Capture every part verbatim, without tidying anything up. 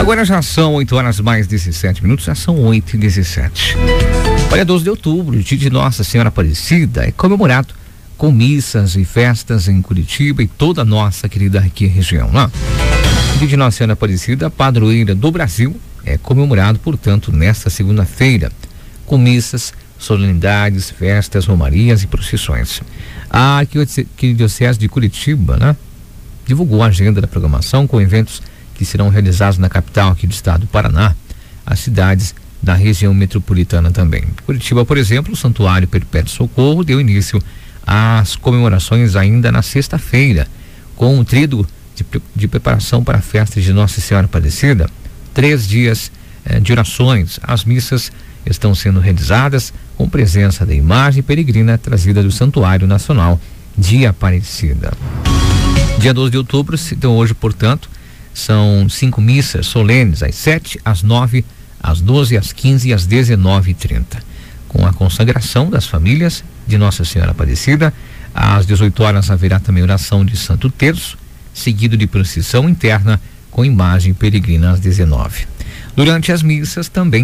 Agora já são oito horas mais dezessete minutos, já são oito e dezessete. Olha, doze de outubro, dia de Nossa Senhora Aparecida, é comemorado com missas e festas em Curitiba e toda a nossa querida aqui região, né? O dia de Nossa Senhora Aparecida, padroeira do Brasil, é comemorado, portanto, nesta segunda-feira, com missas, solenidades, festas, romarias e procissões. A Arquidiocese de Curitiba, né, divulgou a agenda da programação com eventos que serão realizados na capital aqui do estado do Paraná, as cidades da região metropolitana também. Curitiba, por exemplo, o Santuário Perpétuo Socorro deu início às comemorações ainda na sexta-feira, com um tríduo de, de preparação para a festa de Nossa Senhora Aparecida, três dias eh, de orações. As missas estão sendo realizadas com presença da imagem peregrina trazida do Santuário Nacional de Aparecida. Dia doze de outubro, então hoje, portanto, são cinco missas solenes, às sete, às nove, às doze, às quinze e às dezenove e trinta. Com a consagração das famílias de Nossa Senhora Aparecida, às dezoito horas haverá também oração de Santo Terço, seguido de procissão interna com imagem peregrina às dezenove. Durante as missas também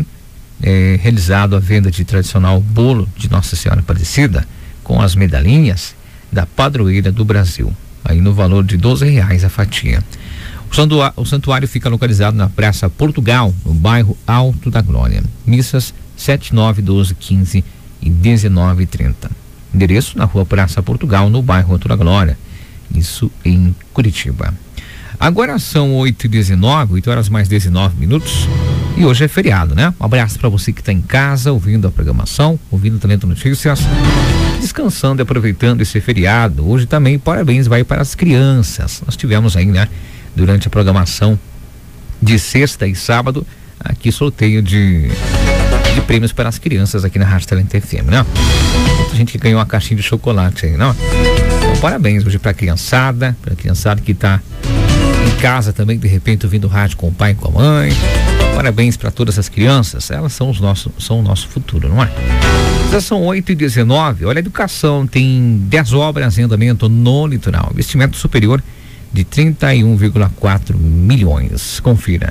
é realizado a venda de tradicional bolo de Nossa Senhora Aparecida com as medalhinhas da padroeira do Brasil, aí no valor de doze reais a fatia. O santuário, o santuário fica localizado na Praça Portugal, no bairro Alto da Glória. Missas sete, nove, doze, quinze e dezenove e trinta. Endereço na Rua Praça Portugal, no bairro Alto da Glória, isso em Curitiba. Agora são oito e dezenove, oito horas mais dezenove minutos, e hoje é feriado, né? Um abraço para você que está em casa, ouvindo a programação, ouvindo o Talento Notícias, descansando e aproveitando esse feriado. Hoje também, parabéns, vai para as crianças. Nós tivemos aí, né, durante a programação de sexta e sábado, aqui sorteio de, de prêmios para as crianças aqui na Rádio Talento F M, né? Muita gente que ganhou uma caixinha de chocolate aí, não? Então, parabéns hoje para a criançada, para a criançada que está em casa também, de repente ouvindo rádio com o pai e com a mãe. Parabéns para todas as crianças, elas são os nossos, são o nosso futuro, não é? Já são oito e dezenove. Olha, a educação tem dez obras em andamento no litoral, investimento superior de trinta e um vírgula quatro milhões. Confira.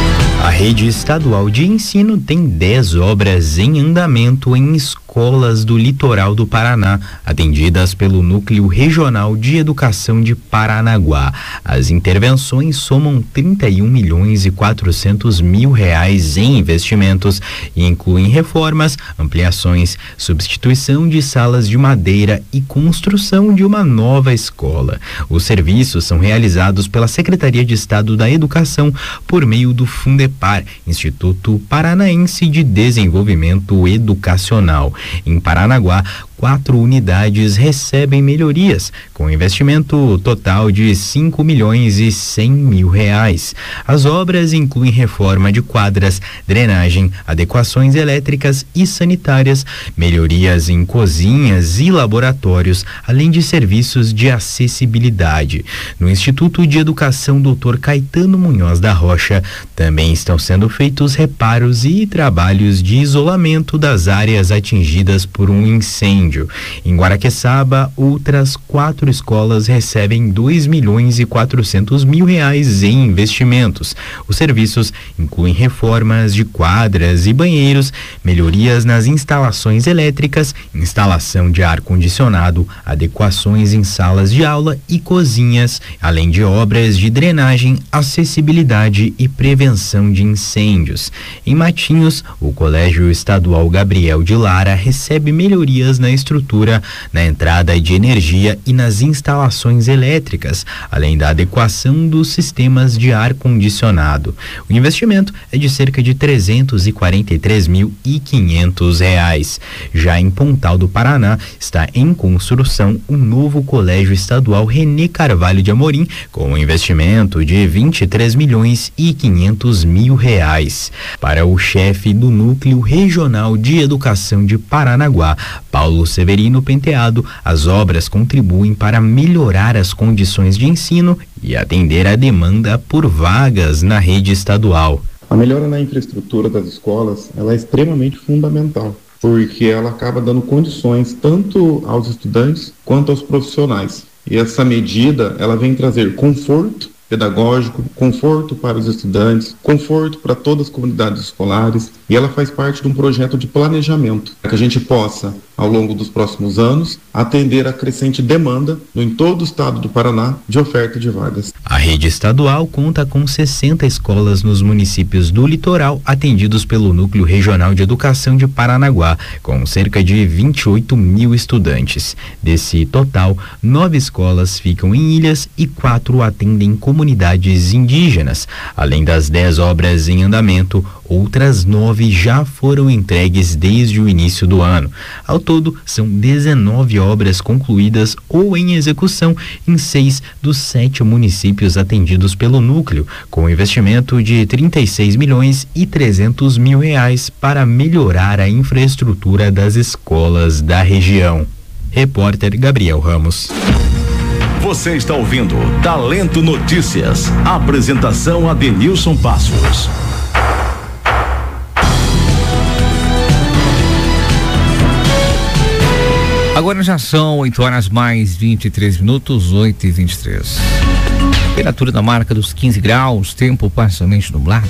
A rede estadual de ensino tem dez obras em andamento em escolas do litoral do Paraná, atendidas pelo Núcleo Regional de Educação de Paranaguá. As intervenções somam trinta e um milhões e quatrocentos mil reais em investimentos e incluem reformas, ampliações, substituição de salas de madeira e construção de uma nova escola. Os serviços são realizados pela Secretaria de Estado da Educação por meio do Fundepar, Instituto Paranaense de Desenvolvimento Educacional. Em Paranaguá, quatro unidades recebem melhorias, com investimento total de cinco milhões e cem mil reais. As obras incluem reforma de quadras, drenagem, adequações elétricas e sanitárias, melhorias em cozinhas e laboratórios, além de serviços de acessibilidade. No Instituto de Educação doutor Caetano Munhoz da Rocha, também estão sendo feitos reparos e trabalhos de isolamento das áreas atingidas por um incêndio. Em Guaraqueçaba, outras quatro escolas recebem dois milhões e quatrocentos mil reais em investimentos. Os serviços incluem reformas de quadras e banheiros, melhorias nas instalações elétricas, instalação de ar-condicionado, adequações em salas de aula e cozinhas, além de obras de drenagem, acessibilidade e prevenção de incêndios. Em Matinhos, o Colégio Estadual Gabriel de Lara recebe melhorias na estrutura, na entrada de energia e nas instalações elétricas, além da adequação dos sistemas de ar-condicionado. O investimento é de cerca de trezentos e quarenta e três mil e quinhentos reais. Já em Pontal do Paraná, está em construção o novo Colégio Estadual Renê Carvalho de Amorim, com um investimento de vinte e três milhões e quinhentos mil reais. Para o chefe do Núcleo Regional de Educação de Paranaguá, Paulo Severino Penteado, as obras contribuem para melhorar as condições de ensino e atender a demanda por vagas na rede estadual. A melhora na infraestrutura das escolas, ela é extremamente fundamental, porque ela acaba dando condições tanto aos estudantes quanto aos profissionais. E essa medida, ela vem trazer conforto pedagógico, conforto para os estudantes, conforto para todas as comunidades escolares, e ela faz parte de um projeto de planejamento para que a gente possa, ao longo dos próximos anos, atender a crescente demanda em todo o estado do Paraná de oferta de vagas. A rede estadual conta com sessenta escolas nos municípios do litoral atendidos pelo Núcleo Regional de Educação de Paranaguá, com cerca de vinte e oito mil estudantes. Desse total, nove escolas ficam em ilhas e quatro atendem comunidades indígenas. Além das dez obras em andamento, outras nove já foram entregues desde o início do ano. Ao todo, são dezenove obras concluídas ou em execução em seis dos sete municípios atendidos pelo núcleo, com investimento de trinta e seis milhões e trezentos mil reais para melhorar a infraestrutura das escolas da região. Repórter Gabriel Ramos. Você está ouvindo Talento Notícias. Apresentação Adenilson Passos. Agora já são oito horas mais vinte e três minutos, oito e vinte e três. Temperatura na marca dos quinze graus, tempo parcialmente nublado.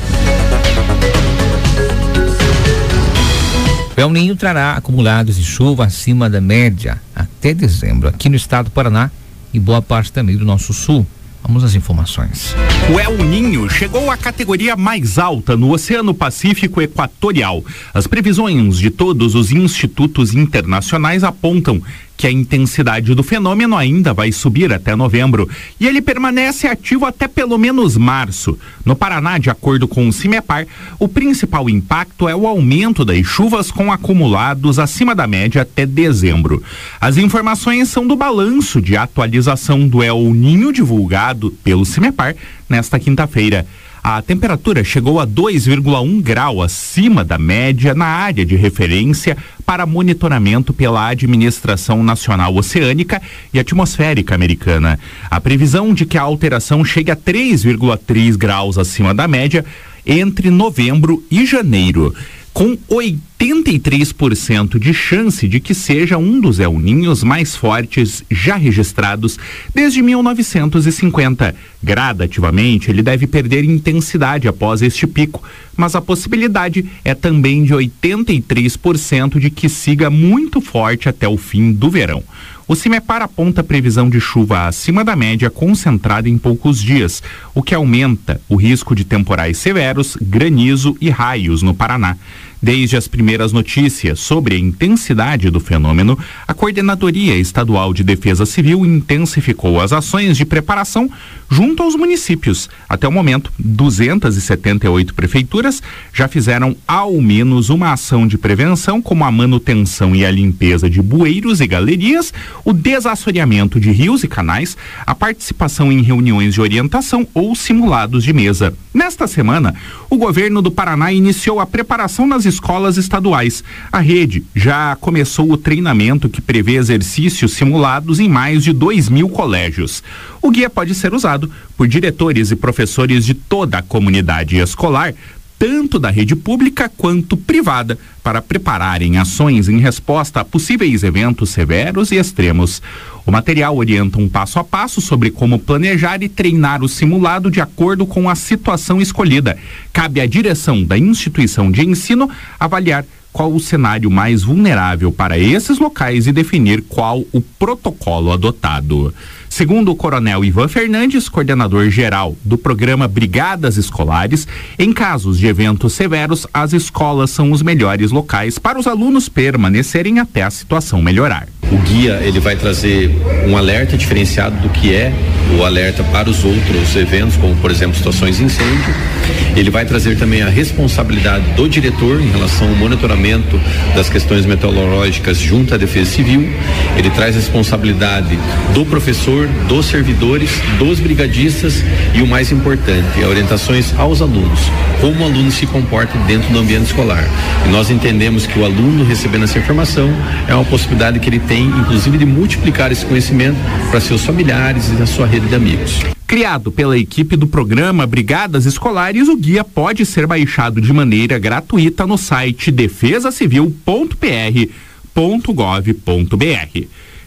O El Ninho trará acumulados de chuva acima da média até dezembro, aqui no estado do Paraná e boa parte também do nosso sul. Vamos às informações. O El Ninho chegou à categoria mais alta no Oceano Pacífico Equatorial. As previsões de todos os institutos internacionais apontam que a intensidade do fenômeno ainda vai subir até novembro e ele permanece ativo até pelo menos março. No Paraná, de acordo com o CIMEPAR, o principal impacto é o aumento das chuvas com acumulados acima da média até dezembro. As informações são do balanço de atualização do El Ninho divulgado pelo CIMEPAR nesta quinta-feira. A temperatura chegou a dois vírgula um grau acima da média na área de referência para monitoramento pela Administração Nacional Oceânica e Atmosférica Americana. A previsão de que a alteração chegue a três vírgula três graus acima da média entre novembro e janeiro, com oitenta e três por cento de chance de que seja um dos El Ninhos mais fortes já registrados desde mil novecentos e cinquenta. Gradativamente, ele deve perder intensidade após este pico, mas a possibilidade é também de oitenta e três por cento de que siga muito forte até o fim do verão. O CIMEPAR aponta previsão de chuva acima da média concentrada em poucos dias, o que aumenta o risco de temporais severos, granizo e raios no Paraná. Desde as primeiras notícias sobre a intensidade do fenômeno, a Coordenadoria Estadual de Defesa Civil intensificou as ações de preparação junto aos municípios. Até o momento, duzentas e setenta e oito prefeituras já fizeram ao menos uma ação de prevenção, como a manutenção e a limpeza de bueiros e galerias, o desassoreamento de rios e canais, a participação em reuniões de orientação ou simulados de mesa. Nesta semana, o governo do Paraná iniciou a preparação nas escolas estaduais. A rede já começou o treinamento que prevê exercícios simulados em mais de dois mil colégios. O guia pode ser usado por diretores e professores de toda a comunidade escolar, tanto da rede pública quanto privada, para prepararem ações em resposta a possíveis eventos severos e extremos. O material orienta um passo a passo sobre como planejar e treinar o simulado de acordo com a situação escolhida. Cabe à direção da instituição de ensino avaliar qual o cenário mais vulnerável para esses locais e definir qual o protocolo adotado. Segundo o coronel Ivan Fernandes, coordenador geral do programa Brigadas Escolares, em casos de eventos severos, as escolas são os melhores locais para os alunos permanecerem até a situação melhorar. O guia, ele vai trazer um alerta diferenciado do que é o alerta para os outros eventos, como por exemplo situações de incêndio. Ele vai trazer também a responsabilidade do diretor em relação ao monitoramento das questões meteorológicas junto à Defesa Civil. Ele traz a responsabilidade do professor, dos servidores, dos brigadistas e o mais importante, orientações aos alunos, como o aluno se comporta dentro do ambiente escolar. E nós entendemos que o aluno recebendo essa informação é uma possibilidade que ele tem, inclusive, de multiplicar esse conhecimento para seus familiares e a sua rede de amigos. Criado pela equipe do programa Brigadas Escolares, o guia pode ser baixado de maneira gratuita no site defesa civil ponto p r ponto gov ponto b r.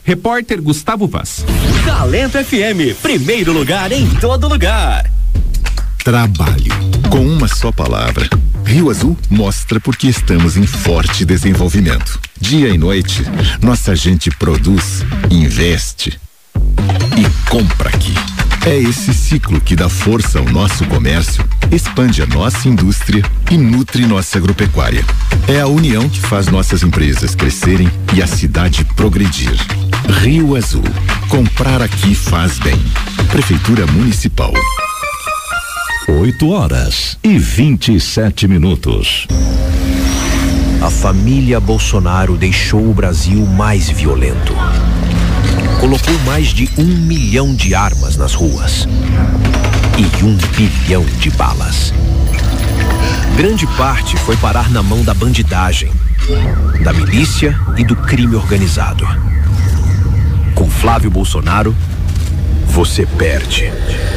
Repórter Gustavo Vaz. Talento F M, primeiro lugar em todo lugar. Trabalho, com uma só palavra. Rio Azul mostra porque estamos em forte desenvolvimento. Dia e noite, nossa gente produz, investe e compra aqui. É esse ciclo que dá força ao nosso comércio, expande a nossa indústria e nutre nossa agropecuária. É a união que faz nossas empresas crescerem e a cidade progredir. Rio Azul. Comprar aqui faz bem. Prefeitura Municipal. oito horas e vinte e sete minutos. A família Bolsonaro deixou o Brasil mais violento. Colocou mais de um milhão de armas nas ruas e um bilhão de balas. Grande parte foi parar na mão da bandidagem, da milícia e do crime organizado. Com Flávio Bolsonaro, você perde.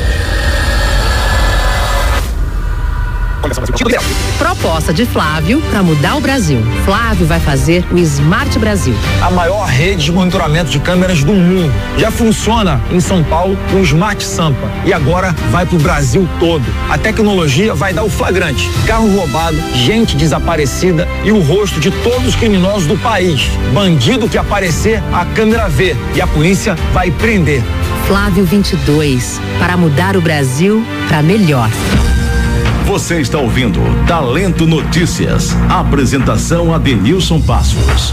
Proposta de Flávio para mudar o Brasil. Flávio vai fazer o Smart Brasil. A maior rede de monitoramento de câmeras do mundo. Já funciona em São Paulo com o Smart Sampa. E agora vai pro Brasil todo. A tecnologia vai dar o flagrante. Carro roubado, gente desaparecida e o rosto de todos os criminosos do país. Bandido que aparecer, a câmera vê. E a polícia vai prender. Flávio vinte e dois. Para mudar o Brasil para melhor. Você está ouvindo Talento Notícias. Apresentação Adenilson Passos.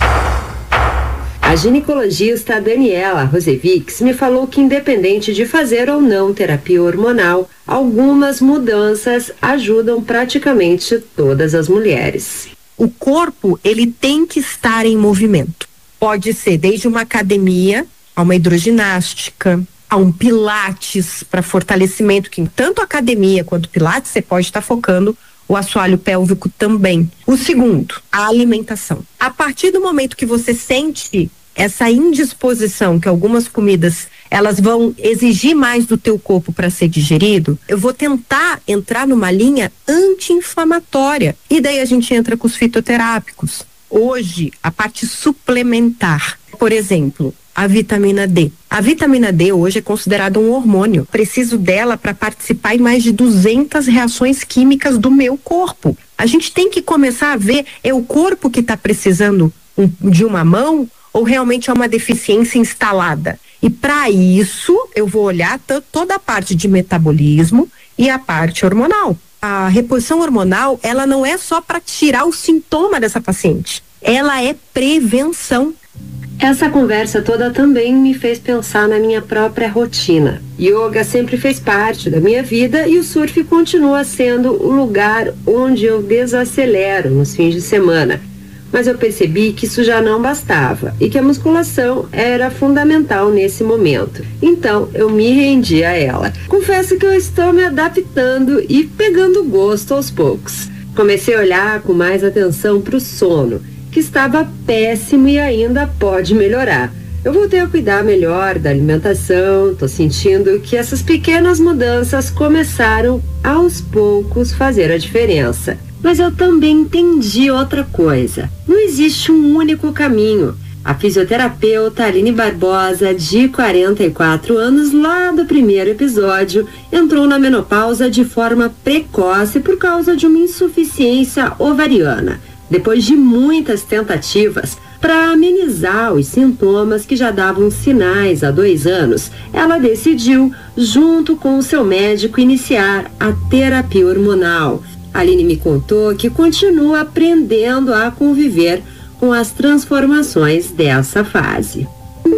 A ginecologista Daniela Rosevics me falou que, independente de fazer ou não terapia hormonal, algumas mudanças ajudam praticamente todas as mulheres. O corpo, ele tem que estar em movimento. Pode ser desde uma academia a uma hidroginástica, a um pilates para fortalecimento, que tanto academia quanto pilates você pode estar focando o assoalho pélvico também. O segundo, a alimentação. A partir do momento que você sente essa indisposição que algumas comidas elas vão exigir mais do teu corpo para ser digerido, eu vou tentar entrar numa linha anti-inflamatória. E daí a gente entra com os fitoterápicos. Hoje, a parte suplementar, por exemplo, a vitamina D. A vitamina D hoje é considerada um hormônio. Preciso dela para participar em mais de duzentas reações químicas do meu corpo. A gente tem que começar a ver, é o corpo que está precisando um, de uma mão ou realmente é uma deficiência instalada? E para isso eu vou olhar t- toda a parte de metabolismo e a parte hormonal. A reposição hormonal, ela não é só para tirar o sintoma dessa paciente. Ela é prevenção. Essa conversa toda também me fez pensar na minha própria rotina. Yoga sempre fez parte da minha vida e o surf continua sendo o lugar onde eu desacelero nos fins de semana. Mas eu percebi que isso já não bastava e que a musculação era fundamental nesse momento. Então eu me rendi a ela. Confesso que eu estou me adaptando e pegando gosto aos poucos. Comecei a olhar com mais atenção para o sono, que estava péssimo e ainda pode melhorar. Eu voltei a cuidar melhor da alimentação, tô sentindo que essas pequenas mudanças começaram aos poucos fazer a diferença. Mas eu também entendi outra coisa. Não existe um único caminho. A fisioterapeuta Aline Barbosa, de quarenta e quatro anos, lá do primeiro episódio, entrou na menopausa de forma precoce por causa de uma insuficiência ovariana. Depois de muitas tentativas para amenizar os sintomas que já davam sinais há dois anos, ela decidiu, junto com o seu médico, iniciar a terapia hormonal. A Aline me contou que continua aprendendo a conviver com as transformações dessa fase.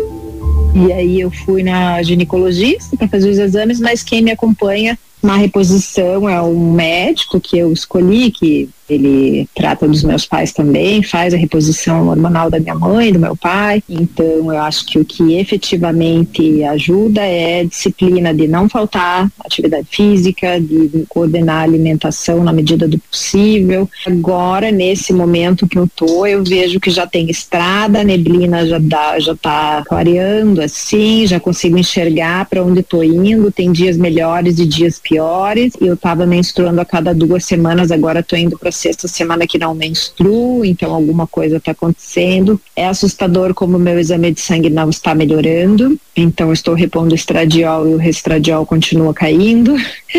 E aí eu fui na ginecologista para fazer os exames, mas quem me acompanha na reposição é um médico que eu escolhi, que ele trata dos meus pais também, faz a reposição hormonal da minha mãe, do meu pai. Então eu acho que o que efetivamente ajuda é a disciplina de não faltar atividade física, de coordenar a alimentação na medida do possível. Agora, nesse momento que eu tô, eu vejo que já tem estrada, a neblina já dá, já tá clareando assim, já consigo enxergar para onde tô indo. Tem dias melhores e dias piores. Eu tava menstruando a cada duas semanas, agora tô indo para sexta semana que não menstruo, então alguma coisa está acontecendo. É assustador como o meu exame de sangue não está melhorando, então eu estou repondo o estradiol e o restradiol continua caindo.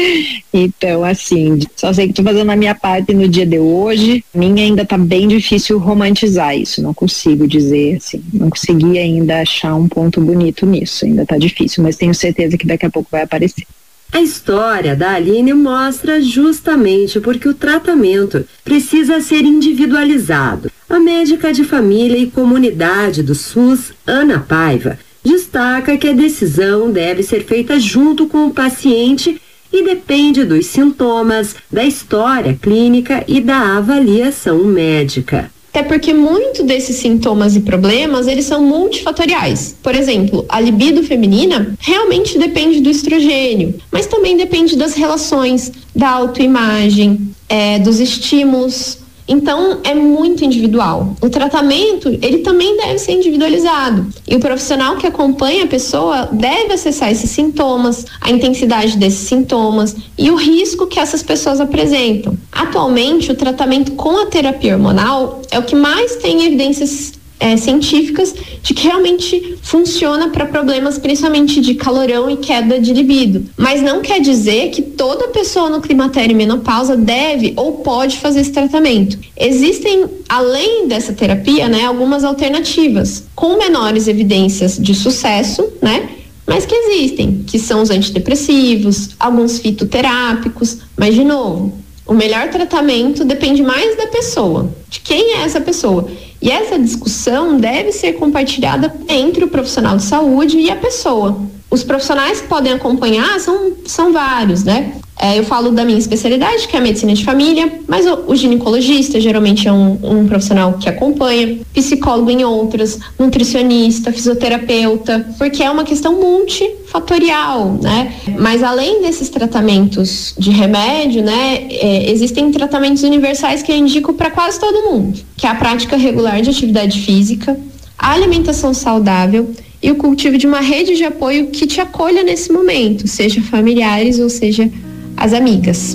Então, assim, só sei que estou fazendo a minha parte no dia de hoje. Minha ainda está bem difícil romantizar isso, não consigo dizer assim, não consegui ainda achar um ponto bonito nisso, ainda está difícil, mas tenho certeza que daqui a pouco vai aparecer. A história da Aline mostra justamente porque o tratamento precisa ser individualizado. A médica de família e comunidade do SUS, Ana Paiva, destaca que a decisão deve ser feita junto com o paciente e depende dos sintomas, da história clínica e da avaliação médica. Até porque muito desses sintomas e problemas, eles são multifatoriais. Por exemplo, a libido feminina realmente depende do estrogênio, mas também depende das relações, da autoimagem, é, dos estímulos. Então, é muito individual. O tratamento, ele também deve ser individualizado. E o profissional que acompanha a pessoa deve acessar esses sintomas, a intensidade desses sintomas e o risco que essas pessoas apresentam. Atualmente, o tratamento com a terapia hormonal é o que mais tem evidências É, científicas de que realmente funciona para problemas principalmente de calorão e queda de libido. Mas não quer dizer que toda pessoa no climatério e menopausa deve ou pode fazer esse tratamento. Existem, além dessa terapia, né, algumas alternativas com menores evidências de sucesso, né? Mas que existem, que são os antidepressivos, alguns fitoterápicos, mas de novo, o melhor tratamento depende mais da pessoa, de quem é essa pessoa. E essa discussão deve ser compartilhada entre o profissional de saúde e a pessoa. Os profissionais que podem acompanhar são, são vários, né? É, eu falo da minha especialidade, que é a medicina de família, mas o, o ginecologista geralmente é um, um profissional que acompanha, psicólogo em outras, nutricionista, fisioterapeuta, porque é uma questão multifatorial, né? Mas além desses tratamentos de remédio, né, é, existem tratamentos universais que eu indico para quase todo mundo, que é a prática regular de atividade física, a alimentação saudável e o cultivo de uma rede de apoio que te acolha nesse momento, seja familiares ou seja as amigas.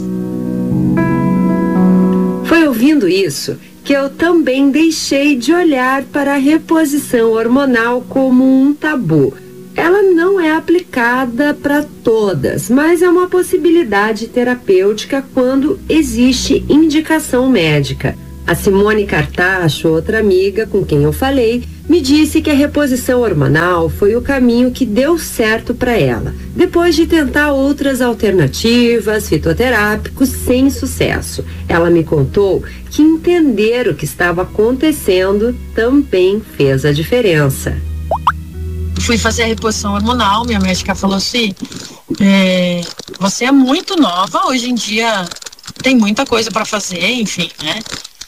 Foi ouvindo isso que eu também deixei de olhar para a reposição hormonal como um tabu. Ela não é aplicada para todas, mas é uma possibilidade terapêutica quando existe indicação médica. A Simone Cartacho, outra amiga com quem eu falei, me disse que a reposição hormonal foi o caminho que deu certo para ela, depois de tentar outras alternativas, fitoterápicos, sem sucesso. Ela me contou que entender o que estava acontecendo também fez a diferença. Fui fazer a reposição hormonal, minha médica falou assim, é, você é muito nova, hoje em dia tem muita coisa para fazer, enfim, né?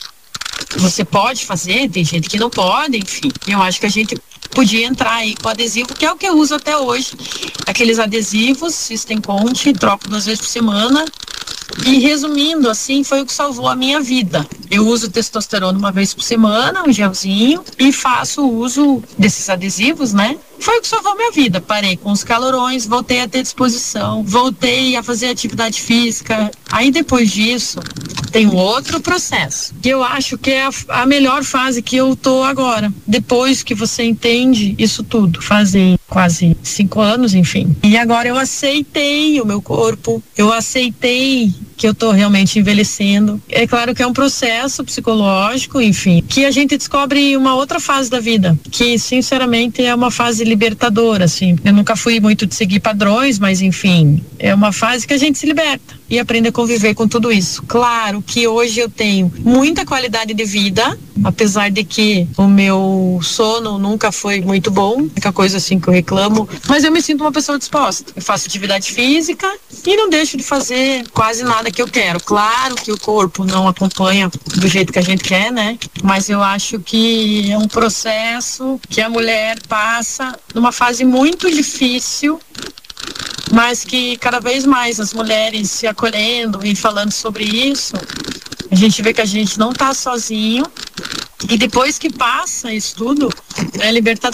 Você pode fazer, tem gente que não pode, enfim. Eu acho que a gente podia entrar aí com adesivo, que é o que eu uso até hoje. Aqueles adesivos, System Conte, troco duas vezes por semana. E resumindo, assim, foi o que salvou a minha vida. Eu uso testosterona uma vez por semana, um gelzinho, e faço uso desses adesivos, né? Foi o que salvou a minha vida. Parei com os calorões, voltei a ter disposição, voltei a fazer atividade física. Aí depois disso, tem um outro processo, que eu acho que é a, a melhor fase que eu tô agora. Depois que você entende isso tudo, fazem quase cinco anos, enfim. E agora eu aceitei o meu corpo, eu aceitei que eu tô realmente envelhecendo. É claro que é um processo psicológico, enfim, que a gente descobre uma outra fase da vida, que sinceramente é uma fase libertadora, assim. Eu nunca fui muito de seguir padrões, mas enfim, é uma fase que a gente se liberta e aprende a conviver com tudo isso. Claro que hoje eu tenho muita qualidade de vida, apesar de que o meu sono nunca foi muito bom, a única coisa assim que eu reclamo, mas eu me sinto uma pessoa disposta. Eu faço atividade física e não deixo de fazer quase nada que eu quero. Claro que o corpo não acompanha do jeito que a gente quer, né? Mas eu acho que é um processo que a mulher passa numa fase muito difícil, mas que cada vez mais as mulheres se acolhendo e falando sobre isso, a gente vê que a gente não tá sozinho, e depois que passa isso tudo, é libertador.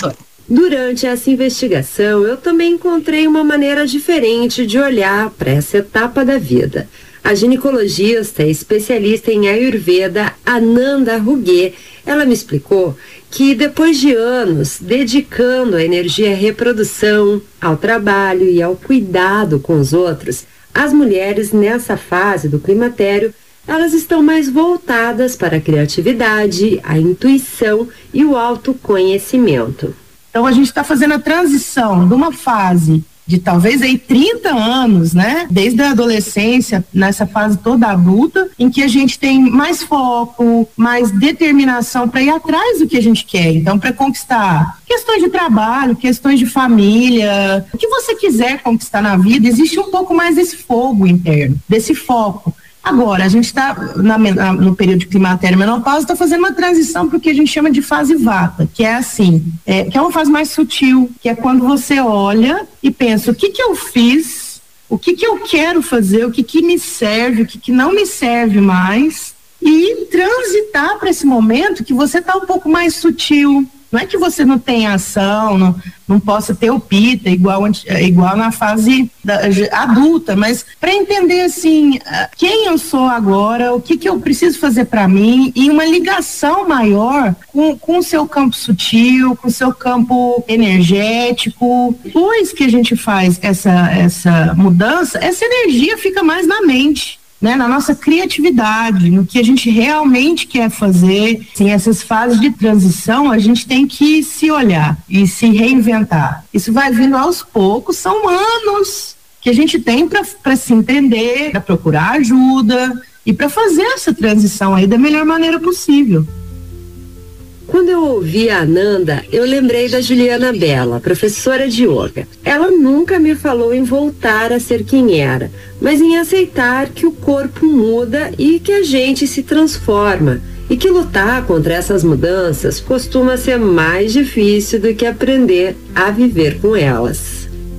Durante essa investigação, eu também encontrei uma maneira diferente de olhar para essa etapa da vida. A ginecologista e especialista em Ayurveda, Ananda Ruge, ela me explicou que depois de anos dedicando a energia à reprodução, ao trabalho e ao cuidado com os outros, as mulheres nessa fase do climatério, elas estão mais voltadas para a criatividade, a intuição e o autoconhecimento. Então a gente está fazendo a transição de uma fase de talvez aí trinta anos, né? Desde a adolescência, nessa fase toda adulta, em que a gente tem mais foco, mais determinação para ir atrás do que a gente quer. Então, para conquistar questões de trabalho, questões de família, o que você quiser conquistar na vida, existe um pouco mais desse fogo interno, desse foco. Agora, a gente está no período de climatério e menopausa, está fazendo uma transição para o que a gente chama de fase vata, que é assim, é, que é uma fase mais sutil, que é quando você olha e pensa, o que que eu fiz, o que que eu quero fazer, o que que me serve, o que que não me serve mais, e transitar para esse momento que você está um pouco mais sutil. Não é que você não tenha ação, não, não possa ter o pita igual, igual na fase da, adulta, mas para entender assim, quem eu sou agora, o que que eu preciso fazer para mim e uma ligação maior com, com o seu campo sutil, com o seu campo energético. Depois que a gente faz essa, essa mudança, essa energia fica mais na mente. Né, na nossa criatividade, no que a gente realmente quer fazer. Sim, essas fases de transição, a gente tem que se olhar e se reinventar. Isso vai vindo aos poucos, são anos que a gente tem para se entender, para procurar ajuda e para fazer essa transição aí da melhor maneira possível. Quando eu ouvi a Ananda, eu lembrei da Juliana Bella, professora de yoga. Ela nunca me falou em voltar a ser quem era, mas em aceitar que o corpo muda e que a gente se transforma. E que lutar contra essas mudanças costuma ser mais difícil do que aprender a viver com elas.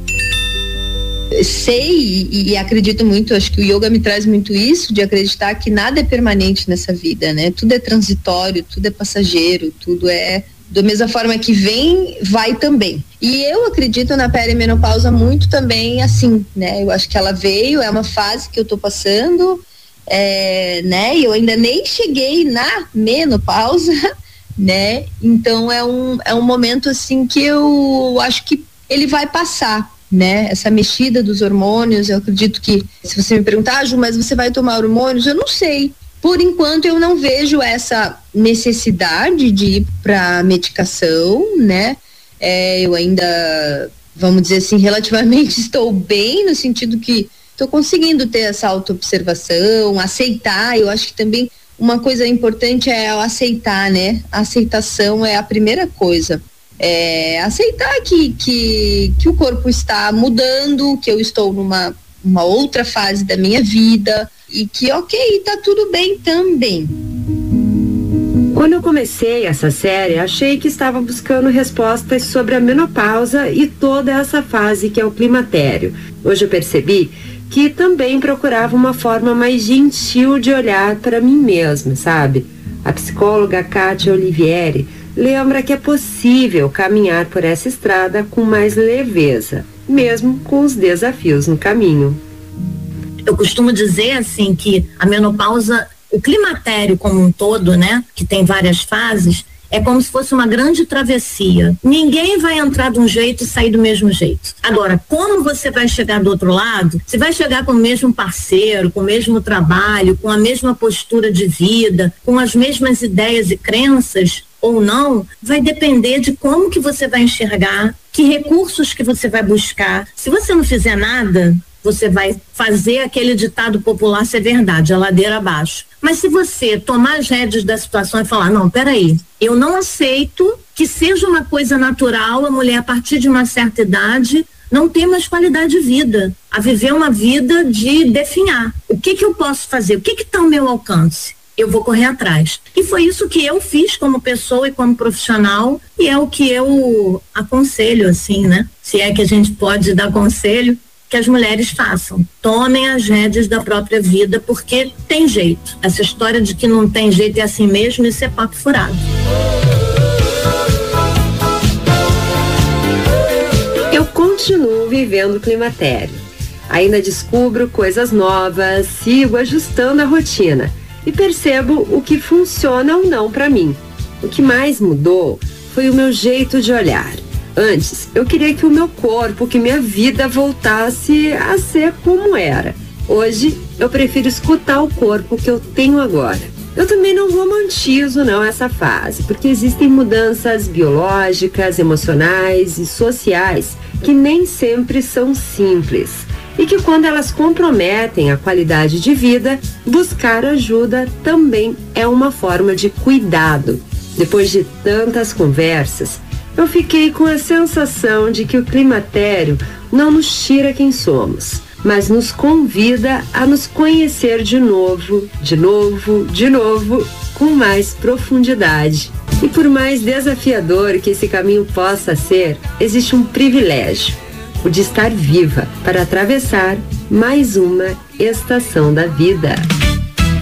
Sei e, e acredito muito, acho que o yoga me traz muito isso, de acreditar que nada é permanente nessa vida, né? Tudo é transitório, tudo é passageiro, tudo é da mesma forma que vem, vai também. E eu acredito na perimenopausa muito também assim, né? Eu acho que ela veio, é uma fase que eu tô passando, é, né? Eu ainda nem cheguei na menopausa, né? Então é um, é um momento assim que eu acho que ele vai passar. Né? Essa mexida dos hormônios, eu acredito que, se você me perguntar, ah, Ju, mas você vai tomar hormônios? Eu não sei. Por enquanto eu não vejo essa necessidade de ir para medicação, né? É, eu ainda, vamos dizer assim, relativamente estou bem, no sentido que estou conseguindo ter essa autoobservação, aceitar. Eu acho que também uma coisa importante é aceitar, né? A aceitação é a primeira coisa. É, aceitar que, que, que o corpo está mudando, que eu estou numa uma outra fase da minha vida e que ok, tá tudo bem também. Quando eu comecei essa série, achei que estava buscando respostas sobre a menopausa e toda essa fase que é o climatério. Hoje eu percebi que também procurava uma forma mais gentil de olhar para mim mesma, sabe? A psicóloga Kátia Olivieri lembra que é possível caminhar por essa estrada com mais leveza, mesmo com os desafios no caminho. Eu costumo dizer assim que a menopausa, o climatério como um todo, né, que tem várias fases, é como se fosse uma grande travessia. Ninguém vai entrar de um jeito e sair do mesmo jeito. Agora, como você vai chegar do outro lado? Você vai chegar com o mesmo parceiro, com o mesmo trabalho, com a mesma postura de vida, com as mesmas ideias e crenças ou não, vai depender de como que você vai enxergar, que recursos que você vai buscar. Se você não fizer nada, você vai fazer aquele ditado popular ser verdade, a ladeira abaixo. Mas se você tomar as rédeas da situação e falar, não, peraí, eu não aceito que seja uma coisa natural a mulher a partir de uma certa idade não ter mais qualidade de vida, a viver uma vida de definhar. O que que eu posso fazer? O que que está ao meu alcance? Eu vou correr atrás. E foi isso que eu fiz como pessoa e como profissional, e é o que eu aconselho, assim, né? Se é que a gente pode dar conselho, que as mulheres façam. Tomem as rédeas da própria vida, porque tem jeito. Essa história de que não tem jeito é assim mesmo, isso é papo furado. continuo vivendo o climatério. Ainda descubro coisas novas, sigo ajustando a rotina e percebo o que funciona ou não para mim. O que mais mudou foi o meu jeito de olhar. Antes, eu queria que o meu corpo, que minha vida voltasse a ser como era. Hoje, eu prefiro escutar o corpo que eu tenho agora. Eu também não romantizo não essa fase, porque existem mudanças biológicas, emocionais e sociais que nem sempre são simples. E que quando elas comprometem a qualidade de vida, buscar ajuda também é uma forma de cuidado. Depois de tantas conversas, eu fiquei com a sensação de que o climatério não nos tira quem somos, mas nos convida a nos conhecer de novo, de novo, de novo, com mais profundidade. E por mais desafiador que esse caminho possa ser, existe um privilégio, o de estar viva para atravessar mais uma estação da vida.